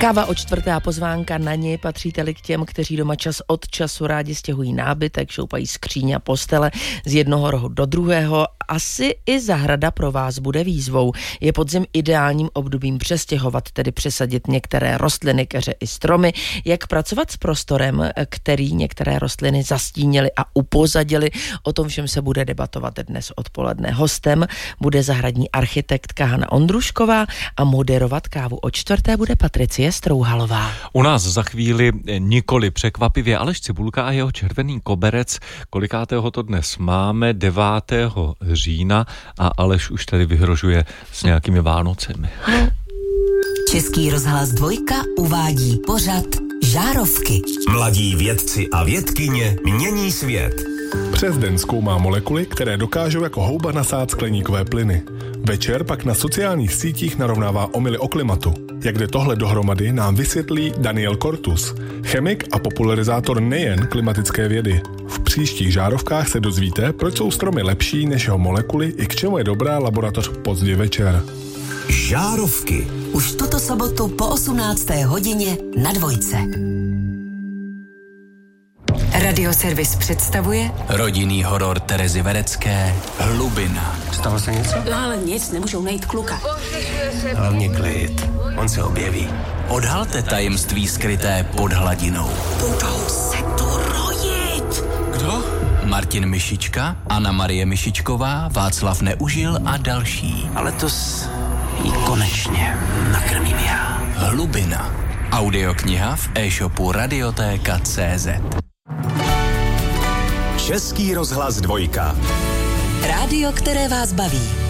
Káva o čtvrté a pozvánka na ně. Patříte-li k těm, kteří doma čas od času rádi stěhují nábytek, šoupají skříně a postele z jednoho rohu do druhého, asi i zahrada pro vás bude výzvou. Je podzim ideálním obdobím přestěhovat, tedy přesadit některé rostliny, keře i stromy. Jak pracovat s prostorem, který některé rostliny zastínily a upozadily, o tom všem se bude debatovat dnes odpoledne. Hostem bude zahradní architektka Hana Ondrušková a moderovat kávu o čtvrté bude Patricie Strouhalová. U nás za chvíli nikoli překvapivě Aleš Cibulka a jeho červený koberec. Kolikátého to dnes máme? 9. října a Aleš už tady vyhrožuje s nějakými Vánocemi. Český rozhlas 2 uvádí pořad Žárovky. Mladí vědci a vědkyně mění svět. Přes den zkoumá molekuly, které dokážou jako houba nasát skleníkové plyny. Večer pak na sociálních sítích narovnává omyly o klimatu. Jak jde tohle dohromady, nám vysvětlí Daniel Kortus, chemik a popularizátor nejen klimatické vědy. V příštích Žárovkách se dozvíte, proč jsou stromy lepší než jeho molekuly i k čemu je dobrá laboratoř pozdě večer. Žárovky. Už tuto sobotu po 18. hodině na 2. Radioservis představuje rodinný horor Terezy Verecké Hlubina. Stalo se něco? No ale nic, nemůžou najít kluka. Hlavně klid, on se objeví. Odhalte tajemství skryté pod hladinou. Budou se tu rojit. Kdo? Martin Myšička, Anna Marie Myšičková, Václav Neužil a další. Ale to jí konečně nakrmím já. Hlubina. Audiokniha v e-shopu Radiotéka.cz. Český rozhlas 2. rádio, které vás baví.